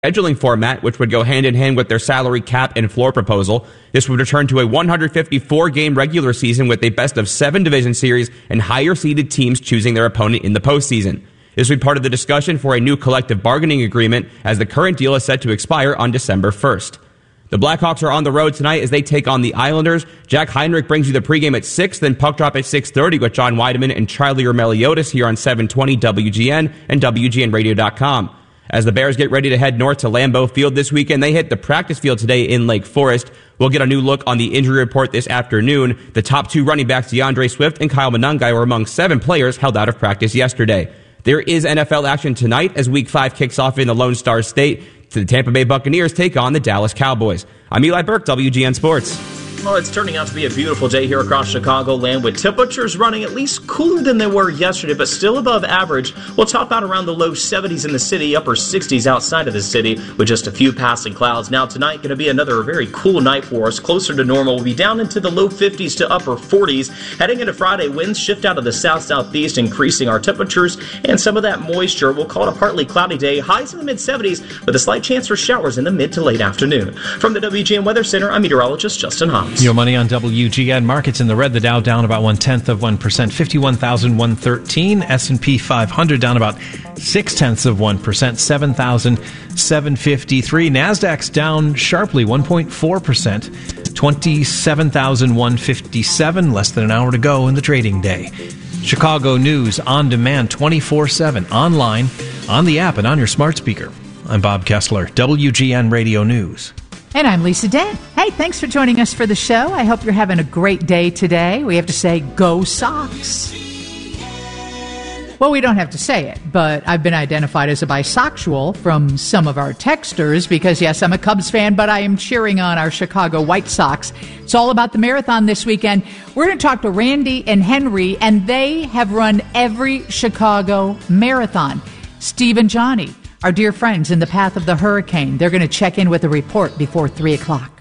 scheduling format, which would go hand in hand with their salary cap and floor proposal. This would return to a 154-game regular season with a best-of-7 division series and higher-seeded teams choosing their opponent in the postseason. This will be part of the discussion for a new collective bargaining agreement, as the current deal is set to expire on December 1st. The Blackhawks are on the road tonight as they take on the Islanders. Jack Heinrich brings you the pregame at 6, then puck drop at 6:30 with John Weideman and Charlie Meliotis here on 720 WGN and WGNradio.com. As the Bears get ready to head north to Lambeau Field this weekend, they hit the practice field today in Lake Forest. We'll get a new look on the injury report this afternoon. The top two running backs, DeAndre Swift and Kyle Monangai, were among 7 players held out of practice yesterday. There is NFL action tonight as Week 5 kicks off in the Lone Star State. The Tampa Bay Buccaneers take on the Dallas Cowboys. I'm Eli Burke, WGN Sports. Well, it's turning out to be a beautiful day here across Chicagoland, with temperatures running at least cooler than they were yesterday, but still above average. We'll top out around the low 70s in the city, upper 60s outside of the city, with just a few passing clouds. Now tonight going to be another very cool night for us, closer to normal. We'll be down into the low 50s to upper 40s. Heading into Friday, winds shift out of the south-southeast, increasing our temperatures and some of that moisture. We'll call it a partly cloudy day, highs in the mid-70s, with a slight chance for showers in the mid to late afternoon. From the WGN Weather Center, I'm meteorologist Justin Hobbs. Your money on WGN. Markets in the red. The Dow down about 0.1%, 51,113. S&P 500 down about 0.6%, 7,753. Nasdaq's down sharply 1.4%, 27,157. Less than an hour to go in the trading day. Chicago News on demand 24/7, online, on the app, and on your smart speaker. I'm Bob Kessler, WGN Radio News. And I'm Lisa Dent. Hey, thanks for joining us for the show. I hope you're having a great day today. We have to say, go Sox. Well, we don't have to say it, but I've been identified as a bisexual from some of our texters because, yes, I'm a Cubs fan, but I am cheering on our Chicago White Sox. It's all about the marathon this weekend. We're going to talk to Randy and Henry, and they have run every Chicago marathon. Steve and Johnny, our dear friends in the path of the hurricane. They're going to check in with a report before 3 o'clock.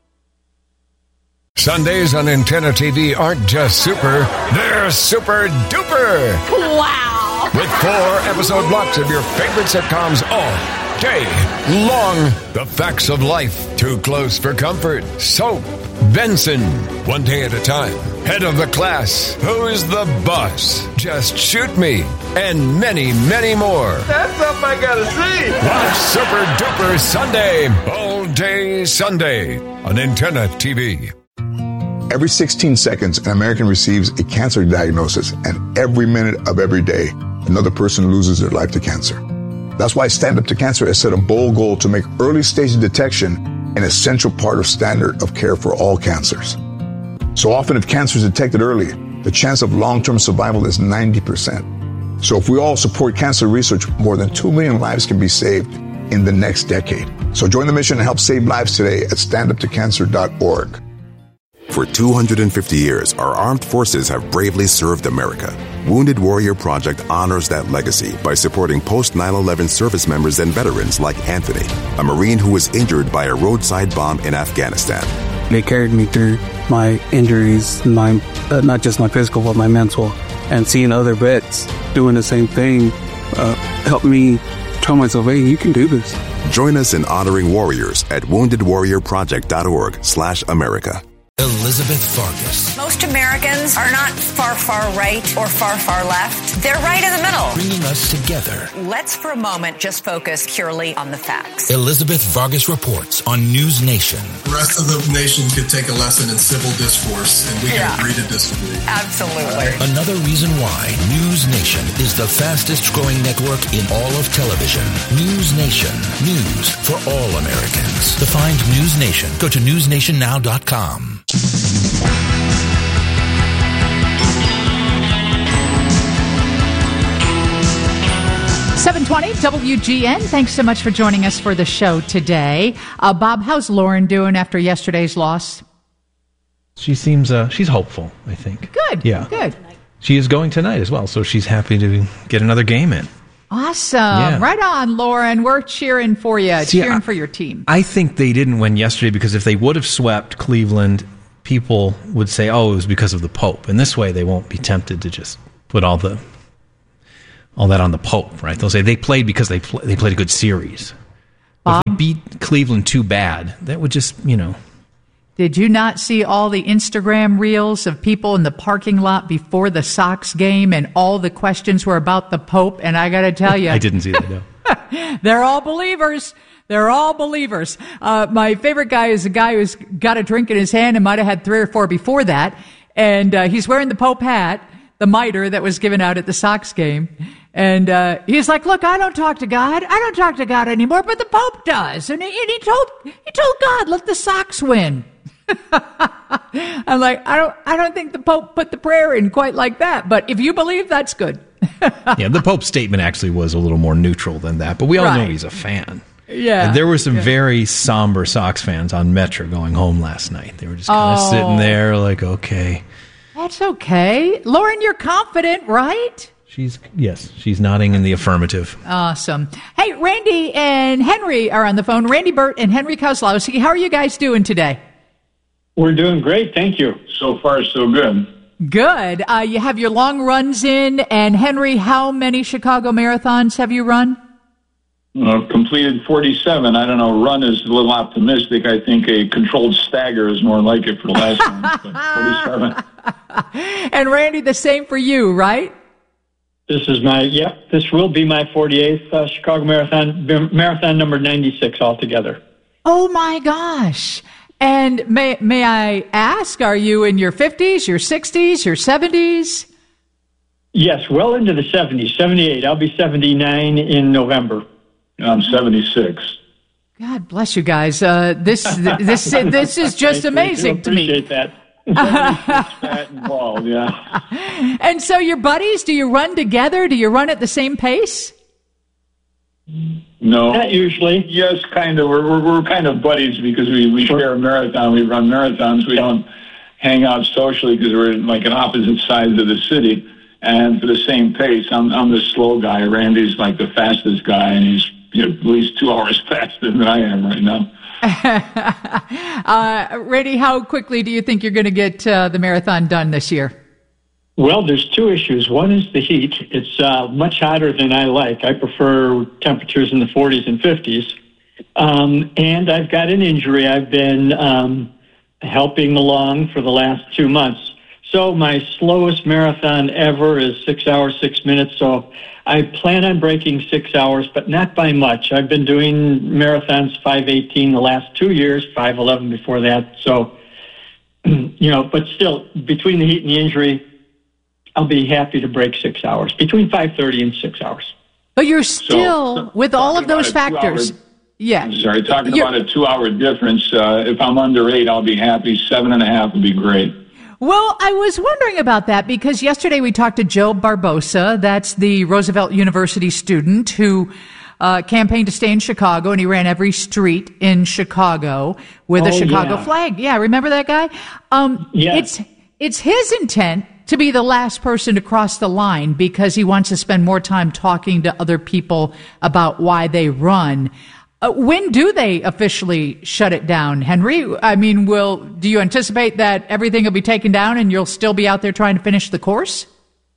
Sundays on Antenna TV aren't just super, they're super duper. Wow! With 4 episode blocks of your favorite sitcoms all day long. The Facts of Life, Too Close for Comfort, Soap, Benson, One Day at a Time, Head of the Class, Who's the Boss, Just Shoot Me, and many, many more. That's something I gotta see. Watch Super Duper Sunday, all day Sunday on Antenna TV. Every 16 seconds, an American receives a cancer diagnosis, and every minute of every day, another person loses their life to cancer. That's why Stand Up to Cancer has set a bold goal to make early stage detection an essential part of standard of care for all cancers. So often, if cancer is detected early, the chance of long-term survival is 90%. So if we all support cancer research, more than 2 million lives can be saved in the next decade. So join the mission and help save lives today at standuptocancer.org. For 250 years, our armed forces have bravely served America. Wounded Warrior Project honors that legacy by supporting post-9/11 service members and veterans like Anthony, a Marine who was injured by a roadside bomb in Afghanistan. They carried me through my injuries, not just my physical, but my mental. And seeing other vets doing the same thing helped me tell myself, hey, you can do this. Join us in honoring warriors at woundedwarriorproject.org/America. Elizabeth Farkas. Most Americans are not far, far right or far, far left. They're right in the middle. Bringing us together. Let's for a moment just focus purely on the facts. Elizabeth Vargas reports on News Nation. The rest of the nation could take a lesson in civil discourse, and we can agree to disagree. Absolutely. Another reason why News Nation is the fastest growing network in all of television. News Nation. News for all Americans. To find News Nation, go to newsnationnow.com. 720 WGN. Thanks so much for joining us for the show today. Bob, how's Lauren doing after yesterday's loss? She seems, she's hopeful, I think. Good. Yeah. Good. She is going tonight as well, so she's happy to get another game in. Awesome. Yeah. Right on, Lauren. We're cheering for you, cheering for your team. I think they didn't win yesterday because if they would have swept Cleveland, people would say, oh, it was because of the Pope. And this way they won't be tempted to just put all that on the Pope, right? They'll say they played because they played a good series. Bob? If we beat Cleveland too bad, that would just, Did you not see all the Instagram reels of people in the parking lot before the Sox game and all the questions were about the Pope? And I got to tell you. I didn't see that, no. They're all believers. They're all believers. My favorite guy is a guy who's got a drink in his hand and might have had 3 or 4 before that. And he's wearing the Pope hat, the mitre that was given out at the Sox game. And he's like, look, I don't talk to God. I don't talk to God anymore, but the Pope does. And he told God, let the Sox win. I'm like, I don't think the Pope put the prayer in quite like that, but if you believe, that's good. Yeah, the Pope's statement actually was a little more neutral than that, but we all know he's a fan. Yeah. And there were some very somber Sox fans on Metro going home last night. They were just kind of sitting there like, okay. That's okay. Lauren, you're confident, right? She's nodding in the affirmative. Awesome. Hey, Randy and Henry are on the phone. Randy Burt and Henry Kozlowski. How are you guys doing today? We're doing great, thank you. So far, so good. Good. You have your long runs in, and Henry, how many Chicago marathons have you run? Completed 47. I don't know, run is a little optimistic. I think a controlled stagger is more like it for the last one. 47. And Randy, the same for you, right? This will be my 48th Chicago marathon number 96 altogether. Oh my gosh. And may I ask, are you in your 50s, your 60s, your 70s? Yes, well into the 70s, 78. I'll be 79 in November. I'm 76. God bless you guys. This is just amazing to me. Appreciate that. Fat and bald, yeah. And so your buddies, do you run together? Do you run at the same pace? No. Not usually. Yes, kind of. We're kind of buddies because we share a marathon. We run marathons. We don't hang out socially because we're like on opposite sides of the city and for the same pace. I'm the slow guy. Randy's like the fastest guy, and he's at least 2 hours faster than I am right now. Randy, how quickly do you think you're going to get the marathon done this year? Well, there's 2 issues. One is the heat. It's much hotter than I like. I prefer temperatures in the 40s and 50s. And I've got an injury. I've been helping along for the last 2 months. So my slowest marathon ever is 6 hours, 6 minutes. So I plan on breaking 6 hours, but not by much. I've been doing marathons 5:18 the last 2 years, 5:11 before that. So, but still, between the heat and the injury, I'll be happy to break 6 hours, between 5:30 and 6 hours. But you're still, with all of those factors. I'm sorry, talking about a 2-hour difference. If I'm under 8, I'll be happy. 7.5 would be great. Well, I was wondering about that because yesterday we talked to Joe Barbosa. That's the Roosevelt University student who campaigned to stay in Chicago, and he ran every street in Chicago with a Chicago flag. Yeah, remember that guy? It's his intent to be the last person to cross the line because he wants to spend more time talking to other people about why they run. When do they officially shut it down, Henry? I mean, do you anticipate that everything will be taken down and you'll still be out there trying to finish the course?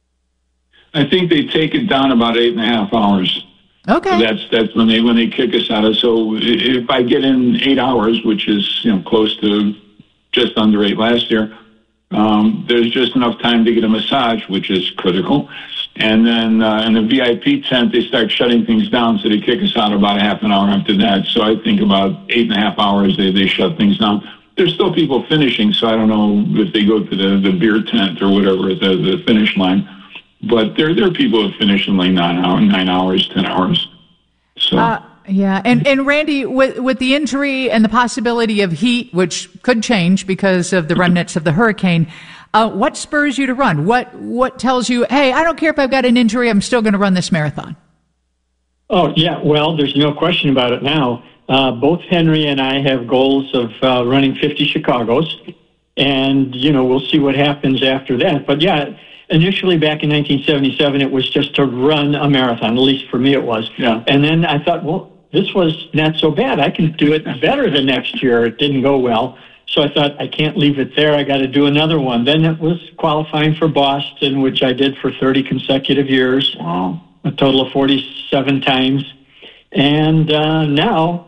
I think they take it down about 8.5 hours. Okay. That's when they kick us out of. So if I get in 8 hours, which is close to just under 8 last year, there's just enough time to get a massage, which is critical. And then in the VIP tent, they start shutting things down, so they kick us out about a half an hour after that. So I think about 8.5 hours they shut things down. There's still people finishing, so I don't know if they go to the beer tent or whatever at the finish line. But there are people that finish in like 9 hours, 10 hours. So. Yeah, and Randy, with the injury and the possibility of heat, which could change because of the remnants of the hurricane, what spurs you to run? What tells you, hey, I don't care if I've got an injury, I'm still going to run this marathon? Oh, yeah, well, there's no question about it now. Both Henry and I have goals of running 50 Chicagos, and, we'll see what happens after that. But, yeah, initially back in 1977, it was just to run a marathon, at least for me it was. Yeah. And then I thought, well, this was not so bad. I can do it better the next year. It didn't go well. So I thought, I can't leave it there. I got to do another one. Then it was qualifying for Boston, which I did for 30 consecutive years. Wow. A total of 47 times. And now